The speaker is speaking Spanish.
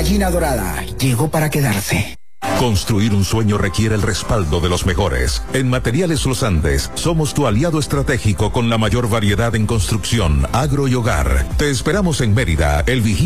gallina dorada llegó para quedarse. Construir un sueño requiere el respaldo de los mejores. En Materiales Los Andes, somos tu aliado estratégico con la mayor variedad en construcción, agro y hogar. Te esperamos en Mérida, El Vigía.